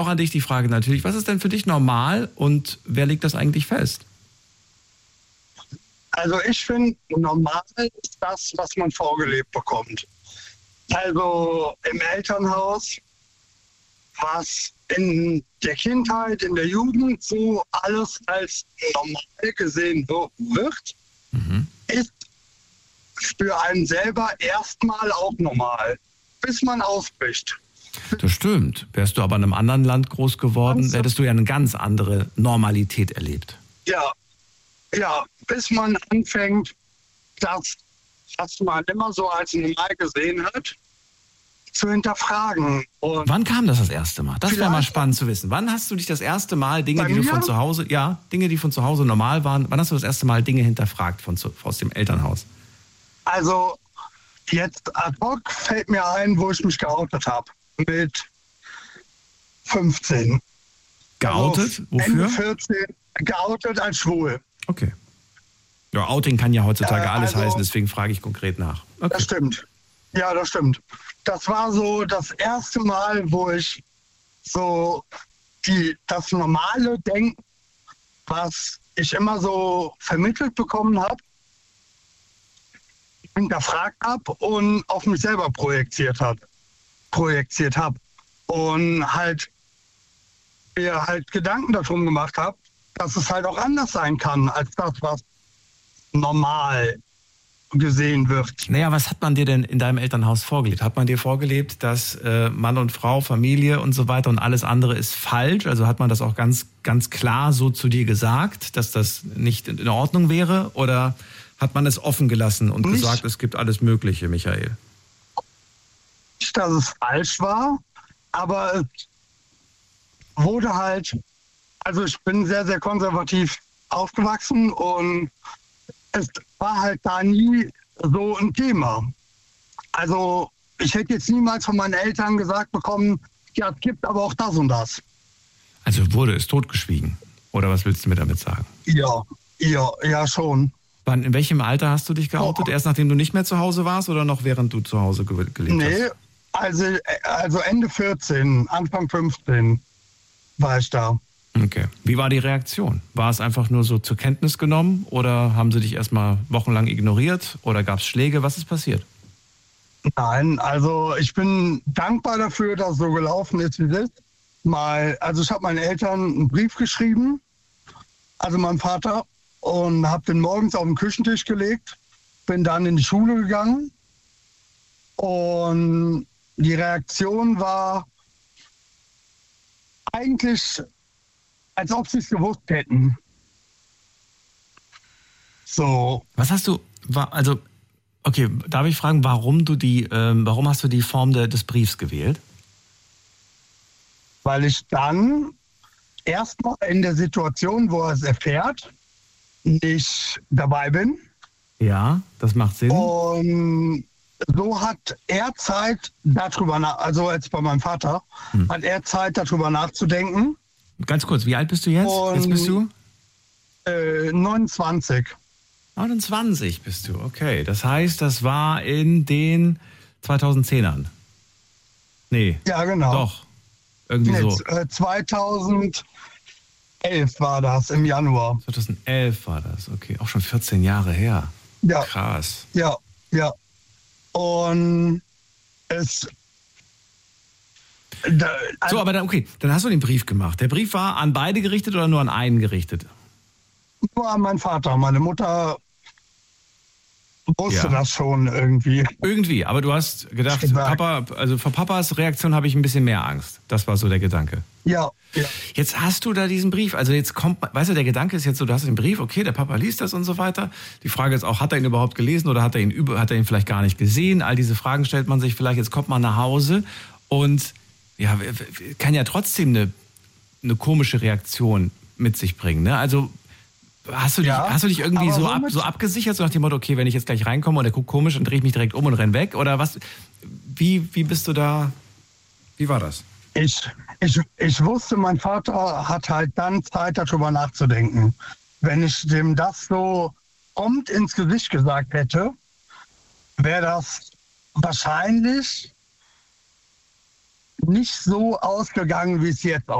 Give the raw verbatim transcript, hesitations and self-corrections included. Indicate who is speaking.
Speaker 1: auch an dich die Frage natürlich, was ist denn für dich normal und wer legt das eigentlich fest?
Speaker 2: Also ich finde, normal ist das, was man vorgelebt bekommt. Also im Elternhaus, was in der Kindheit, in der Jugend so alles als normal gesehen wird, mhm. ist für einen selber erstmal auch normal, bis man ausbricht.
Speaker 1: Das stimmt. Wärst du aber in einem anderen Land groß geworden, hättest du ja eine ganz andere Normalität erlebt.
Speaker 2: Ja, ja, bis man anfängt, das, was man immer so als normal gesehen hat, zu hinterfragen. Und
Speaker 1: wann kam das das erste Mal? Das wäre mal spannend zu wissen. Wann hast du dich das erste Mal Dinge, die du von zu Hause, ja, Dinge, die von zu Hause normal waren, wann hast du das erste Mal Dinge hinterfragt von zu, aus dem Elternhaus?
Speaker 2: Also jetzt ad hoc fällt mir ein, wo ich mich geoutet habe. Mit fünfzehn.
Speaker 1: Geoutet?
Speaker 2: Also
Speaker 1: wofür?
Speaker 2: Ende vierzehn, geoutet als schwul.
Speaker 1: Okay. Ja, Outing kann ja heutzutage
Speaker 2: äh,
Speaker 1: alles
Speaker 2: also,
Speaker 1: heißen, deswegen frage ich konkret nach. Okay.
Speaker 2: Das stimmt. Ja, das stimmt. Das war so das erste Mal, wo ich so die, das normale Denken, was ich immer so vermittelt bekommen habe, hinterfragt habe und auf mich selber projiziert habe. projiziert habe. Und halt mir halt Gedanken darum gemacht habe, dass es halt auch anders sein kann, als das, was normal gesehen wird.
Speaker 1: Naja, was hat man dir denn in deinem Elternhaus vorgelebt? Hat man dir vorgelebt, dass äh, Mann und Frau, Familie und so weiter und alles andere ist falsch? Also hat man das auch ganz, ganz klar so zu dir gesagt, dass das nicht in Ordnung wäre? Oder hat man es offen gelassen und nicht gesagt, es gibt alles Mögliche, Michael?
Speaker 2: Nicht, dass es falsch war, aber es wurde halt, also ich bin sehr, sehr konservativ aufgewachsen und es war halt da nie so ein Thema. Also ich hätte jetzt niemals von meinen Eltern gesagt bekommen, ja, es gibt aber auch das und das.
Speaker 1: Also wurde es totgeschwiegen? Oder was willst du mir damit sagen?
Speaker 2: Ja, ja, ja schon.
Speaker 1: Wann, in welchem Alter hast du dich geoutet? Oh. Erst nachdem du nicht mehr zu Hause warst oder noch während du zu Hause ge- gelebt
Speaker 2: nee,
Speaker 1: hast?
Speaker 2: Nee, also, also Ende vierzehn, Anfang fünfzehn war ich da.
Speaker 1: Okay. Wie war die Reaktion? War es einfach nur so zur Kenntnis genommen oder haben sie dich erstmal wochenlang ignoriert oder gab es Schläge? Was ist passiert?
Speaker 2: Nein, also ich bin dankbar dafür, dass es so gelaufen ist, wie es ist. Mal, also ich habe meinen Eltern einen Brief geschrieben, also meinem Vater, und habe den morgens auf den Küchentisch gelegt, bin dann in die Schule gegangen und die Reaktion war eigentlich, als ob sie es gewusst hätten. So.
Speaker 1: Was hast du, also, okay, darf ich fragen, warum du die, ähm, warum hast du die Form de, des Briefs gewählt?
Speaker 2: Weil ich dann erstmal in der Situation, wo er es erfährt, nicht dabei bin.
Speaker 1: Ja, das macht Sinn.
Speaker 2: Und so hat er Zeit darüber nach, also jetzt bei meinem Vater, hm. hat er Zeit darüber nachzudenken.
Speaker 1: Ganz kurz, wie alt bist du jetzt?
Speaker 2: Und,
Speaker 1: jetzt bist du?
Speaker 2: Äh, neunundzwanzig.
Speaker 1: neunundzwanzig bist du, okay. Das heißt, das war in den zweitausendzehnern. Nee.
Speaker 2: Ja, genau.
Speaker 1: Doch. Irgendwie
Speaker 2: nee,
Speaker 1: so.
Speaker 2: Äh, zweitausendelf war das, im Januar.
Speaker 1: zweitausendelf war das, okay. Auch schon vierzehn Jahre her.
Speaker 2: Ja.
Speaker 1: Krass.
Speaker 2: Ja, ja. Und es...
Speaker 1: Da, also so, aber dann, okay, dann hast du den Brief gemacht. Der Brief war an beide gerichtet oder nur an einen gerichtet?
Speaker 2: Nur an meinen Vater. Meine Mutter wusste ja. das schon irgendwie.
Speaker 1: Irgendwie, aber du hast gedacht, Papa, also vor Papas Reaktion habe ich ein bisschen mehr Angst. Das war so der Gedanke.
Speaker 2: Ja, ja.
Speaker 1: Jetzt hast du da diesen Brief, also jetzt kommt, weißt du, der Gedanke ist jetzt so, du hast den Brief, okay, der Papa liest das und so weiter. Die Frage ist auch, hat er ihn überhaupt gelesen oder hat er ihn, über, hat er ihn vielleicht gar nicht gesehen? All diese Fragen stellt man sich vielleicht, jetzt kommt man nach Hause und ja, kann ja trotzdem eine, eine komische Reaktion mit sich bringen, ne? Also hast du dich, ja, hast du dich irgendwie so, ab, so abgesichert, so nach dem Motto, okay, wenn ich jetzt gleich reinkomme und der guckt komisch, dann drehe ich mich direkt um und renn weg? Oder was? Wie, wie bist du da? Wie war das?
Speaker 2: Ich, ich, ich wusste, mein Vater hat halt dann Zeit, darüber nachzudenken. Wenn ich dem das so prompt ins Gesicht gesagt hätte, wäre das wahrscheinlich nicht so ausgegangen, wie es jetzt